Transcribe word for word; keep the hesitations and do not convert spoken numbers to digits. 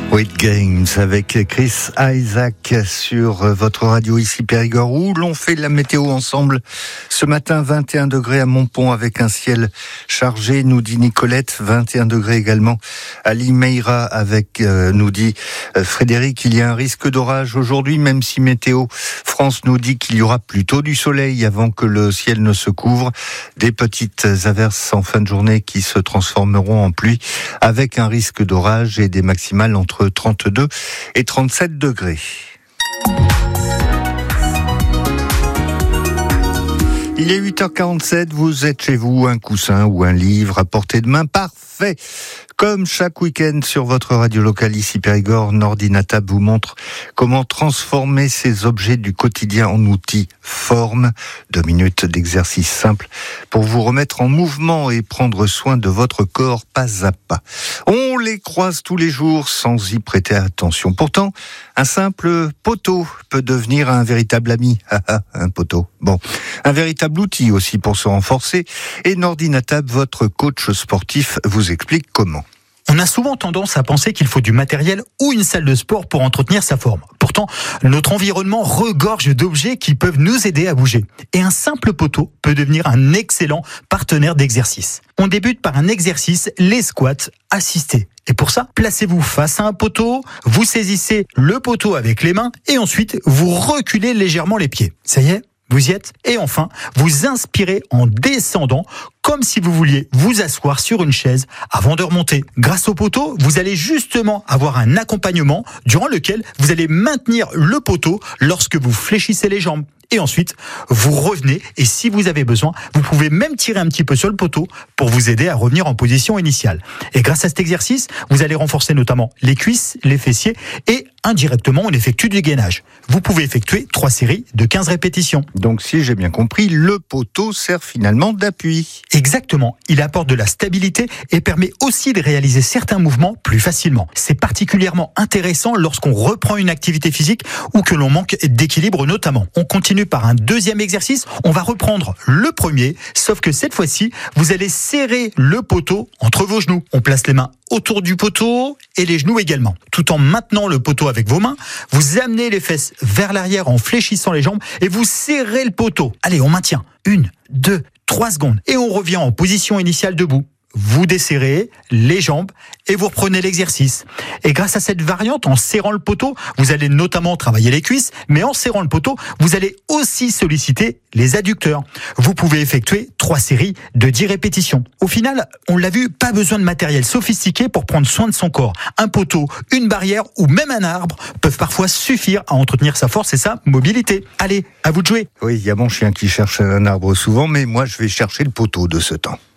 Weight Games avec Chris Isaac sur votre radio ici Périgord, où l'on fait la météo ensemble. Ce matin, vingt et un degrés à Montpont avec un ciel chargé, nous dit Nicolette. vingt et un degrés également à Limeira avec, euh, nous dit euh, Frédéric, il y a un risque d'orage aujourd'hui, même si Météo France nous dit qu'il y aura plutôt du soleil avant que le ciel ne se couvre. Des petites averses en fin de journée qui se transformeront en pluie avec un risque d'orage et des maximales entre trente-deux et trente-sept degrés. Il est huit heures quarante-sept, vous êtes chez vous, un coussin ou un livre à portée de main, parfait. Comme chaque week-end sur votre radio locale ici Périgord, Nordinatab vous montre comment transformer ces objets du quotidien en outils forme. Deux minutes d'exercice simple pour vous remettre en mouvement et prendre soin de votre corps pas à pas. On les croise tous les jours sans y prêter attention. Pourtant, un simple poteau peut devenir un véritable ami. Un poteau. Bon, un véritable outil aussi pour se renforcer. Et Nordinatab, votre coach sportif, vous explique comment. On a souvent tendance à penser qu'il faut du matériel ou une salle de sport pour entretenir sa forme. Pourtant, notre environnement regorge d'objets qui peuvent nous aider à bouger. Et un simple poteau peut devenir un excellent partenaire d'exercice. On débute par un exercice, les squats assistés. Et pour ça, placez-vous face à un poteau, vous saisissez le poteau avec les mains et ensuite vous reculez légèrement les pieds. Ça y est ? Vous y êtes ? Et enfin, vous inspirez en descendant, comme si vous vouliez vous asseoir sur une chaise avant de remonter. Grâce au poteau, vous allez justement avoir un accompagnement durant lequel vous allez maintenir le poteau lorsque vous fléchissez les jambes. Et ensuite, vous revenez et si vous avez besoin, vous pouvez même tirer un petit peu sur le poteau pour vous aider à revenir en position initiale. Et grâce à cet exercice, vous allez renforcer notamment les cuisses, les fessiers et indirectement, on effectue du gainage. Vous pouvez effectuer trois séries de quinze répétitions. Donc si j'ai bien compris, le poteau sert finalement d'appui. Exactement, il apporte de la stabilité et permet aussi de réaliser certains mouvements plus facilement. C'est particulièrement intéressant lorsqu'on reprend une activité physique ou que l'on manque d'équilibre notamment. On continue par un deuxième exercice, on va reprendre le premier, sauf que cette fois-ci, vous allez serrer le poteau entre vos genoux. On place les mains autour du poteau et les genoux également. Tout en maintenant le poteau avec vos mains, vous amenez les fesses vers l'arrière en fléchissant les jambes et vous serrez le poteau. Allez, on maintient. Une, deux, trois secondes. Et on revient en position initiale debout. Vous desserrez les jambes et vous reprenez l'exercice. Et grâce à cette variante, en serrant le poteau, vous allez notamment travailler les cuisses, mais en serrant le poteau, vous allez aussi solliciter les adducteurs. Vous pouvez effectuer trois séries de dix répétitions. Au final, on l'a vu, pas besoin de matériel sophistiqué pour prendre soin de son corps. Un poteau, une barrière ou même un arbre peuvent parfois suffire à entretenir sa force et sa mobilité. Allez, à vous de jouer. Oui, il y a mon chien qui cherche un arbre souvent, mais moi je vais chercher le poteau de ce temps.